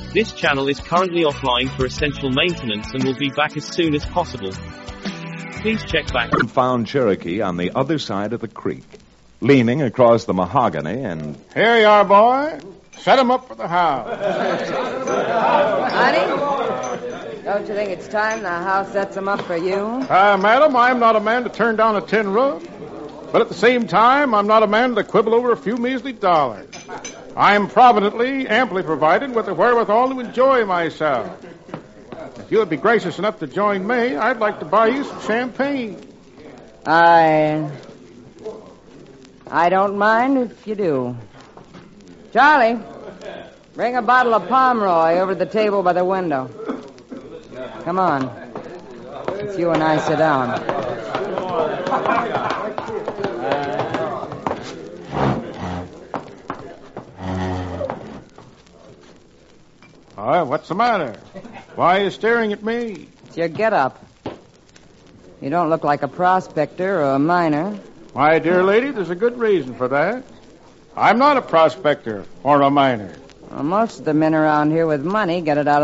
This channel is currently offline for essential maintenance and will be back as soon as possible. Please check back. Found Cherokee on the other side of the creek, leaning across the mahogany and... Here you are, boy. Set him up for the house. Honey, don't you think it's time the house sets him up for you? Madam, I'm not a man to turn down a tin roof. But at the same time, I'm not a man to quibble over a few measly dollars. I'm providently, amply provided with the wherewithal to enjoy myself. If you would be gracious enough to join me, I'd like to buy you some champagne. I don't mind if you do. Charlie, bring a bottle of Pomeroy over to the table by the window. Come on. It's you and I sit down. What's the matter? Why are you staring at me? It's your get-up. You don't look like a prospector or a miner. My dear lady, there's a good reason for that. I'm not a prospector or a miner. Well, most of the men around here with money get it out